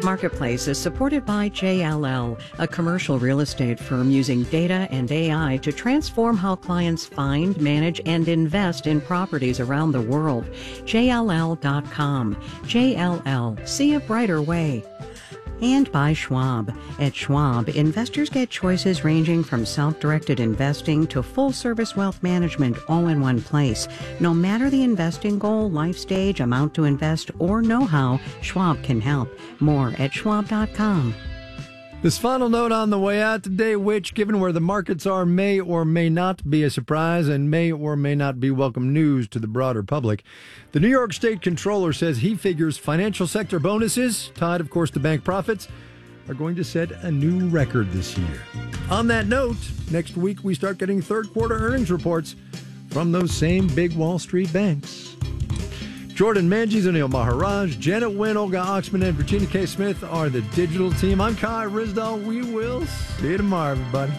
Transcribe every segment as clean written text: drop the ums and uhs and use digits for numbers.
Marketplace is supported by JLL, a commercial real estate firm using data and AI to transform how clients find, manage, and invest in properties around the world. JLL.com. JLL. See a brighter way. And by Schwab. At Schwab, investors get choices ranging from self-directed investing to full-service wealth management all in one place. No matter the investing goal, life stage, amount to invest, or know-how, Schwab can help. More at Schwab.com. This final note on the way out today, which, given where the markets are, may or may not be a surprise and may or may not be welcome news to the broader public. The New York State Comptroller says he figures financial sector bonuses, tied, of course, to bank profits, are going to set a new record this year. On that note, next week we start getting third-quarter earnings reports from those same big Wall Street banks. Jordan Manges, Anil Maharaj, Janet Wynn, Olga Oxman, and Virginia K. Smith are the digital team. I'm Kai Rizdal. We will see you tomorrow, everybody.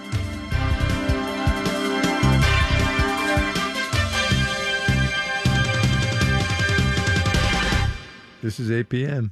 This is 8 p.m.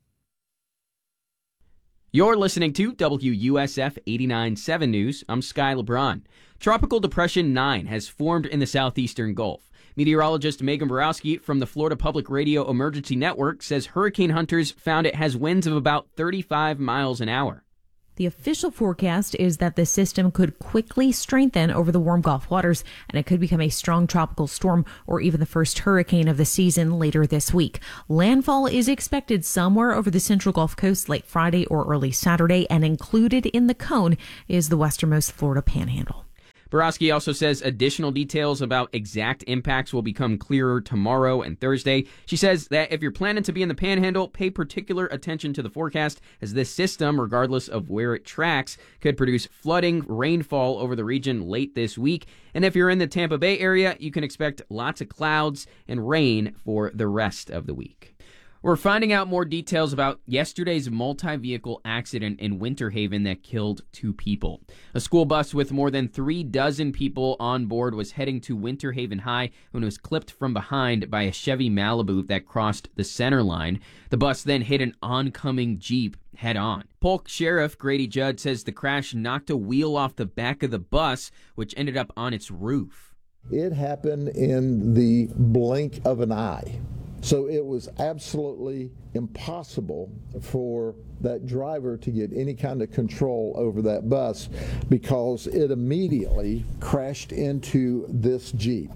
You're listening to WUSF 89.7 News. I'm Sky LeBron. Tropical Depression 9 has formed in the southeastern Gulf. Meteorologist Megan Borowski from the Florida Public Radio Emergency Network says hurricane hunters found it has winds of about 35 miles an hour. The official forecast is that the system could quickly strengthen over the warm Gulf waters, and it could become a strong tropical storm or even the first hurricane of the season later this week. Landfall is expected somewhere over the central Gulf Coast late Friday or early Saturday, and included in the cone is the westernmost Florida Panhandle. Borowski also says additional details about exact impacts will become clearer tomorrow and Thursday. She says that if you're planning to be in the Panhandle, pay particular attention to the forecast, as this system, regardless of where it tracks, could produce flooding, rainfall over the region late this week. And if you're in the Tampa Bay area, you can expect lots of clouds and rain for the rest of the week. We're finding out more details about yesterday's multi-vehicle accident in Winter Haven that killed 2 people. A school bus with more than 36 people on board was heading to Winter Haven High when it was clipped from behind by a Chevy Malibu that crossed the center line. The bus then hit an oncoming Jeep head-on. Polk Sheriff Grady Judd says the crash knocked a wheel off the back of the bus, which ended up on its roof. It happened in the blink of an eye. So it was absolutely impossible for that driver to get any kind of control over that bus because it immediately crashed into this Jeep.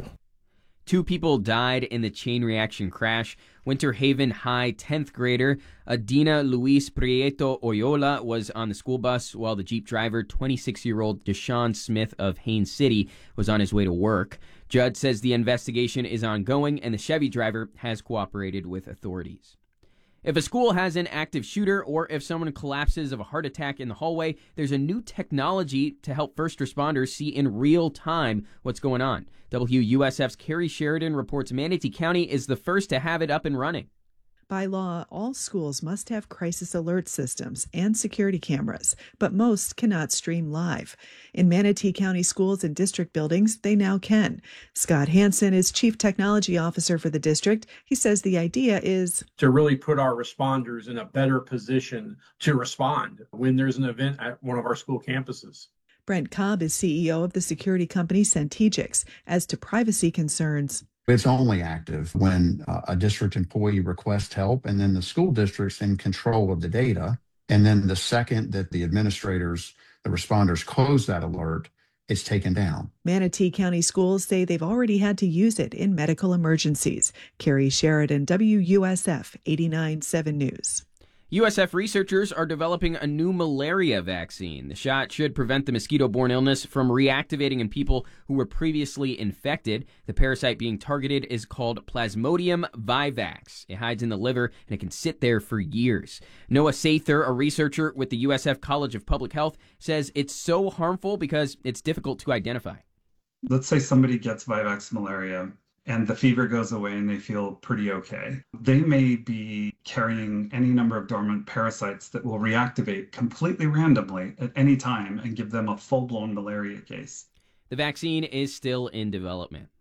2 people died in the chain reaction crash. Winter Haven High 10th grader Adina Luis Prieto Oyola was on the school bus, while the Jeep driver, 26-year-old Deshaun Smith of Haines City, was on his way to work. Judd says the investigation is ongoing and the Chevy driver has cooperated with authorities. If a school has an active shooter or if someone collapses of a heart attack in the hallway, there's a new technology to help first responders see in real time what's going on. WUSF's Carrie Sheridan reports Manatee County is the first to have it up and running. By law, all schools must have crisis alert systems and security cameras, but most cannot stream live. In Manatee County schools and district buildings, they now can. Scott Hansen is Chief Technology Officer for the district. He says the idea is to really put our responders in a better position to respond when there's an event at one of our school campuses. Brent Cobb is CEO of the security company Centegix. As to privacy concerns, it's only active when a district employee requests help, and then the school district's in control of the data. And then the second that the administrators, the responders close that alert, it's taken down. Manatee County schools say they've already had to use it in medical emergencies. Carrie Sheridan, WUSF 89.7 News. USF researchers are developing a new malaria vaccine. The shot should prevent the mosquito-borne illness from reactivating in people who were previously infected. The parasite being targeted is called Plasmodium vivax. It hides in the liver, and it can sit there for years. Noah Sather, a researcher with the USF College of Public Health, says it's so harmful because it's difficult to identify. Let's say somebody gets vivax malaria and the fever goes away and they feel pretty okay. They may be carrying any number of dormant parasites that will reactivate completely randomly at any time and give them a full-blown malaria case. The vaccine is still in development.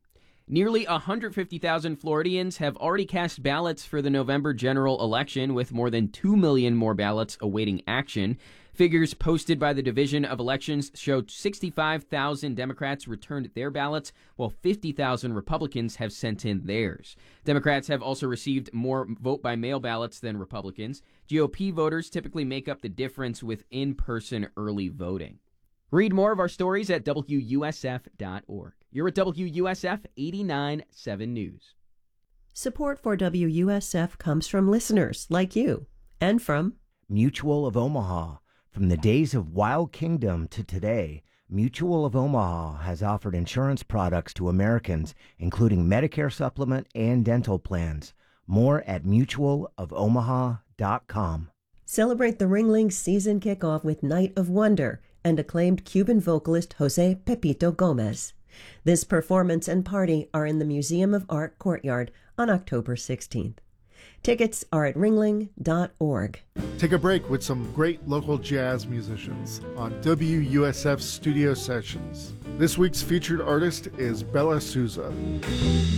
Nearly 150,000 Floridians have already cast ballots for the November general election, with more than 2 million more ballots awaiting action. Figures posted by the Division of Elections showed 65,000 Democrats returned their ballots, while 50,000 Republicans have sent in theirs. Democrats have also received more vote-by-mail ballots than Republicans. GOP voters typically make up the difference with in-person early voting. Read more of our stories at WUSF.org. You're at WUSF 89.7 News. Support for WUSF comes from listeners like you and from Mutual of Omaha. From the days of Wild Kingdom to today, Mutual of Omaha has offered insurance products to Americans, including Medicare supplement and dental plans. More at mutualofomaha.com. Celebrate the Ringling season kickoff with Night of Wonder and acclaimed Cuban vocalist Jose Pepito Gomez. This performance and party are in the Museum of Art courtyard on October 16th. Tickets are at ringling.org. Take a break with some great local jazz musicians on WUSF Studio Sessions. This week's featured artist is Bella Souza.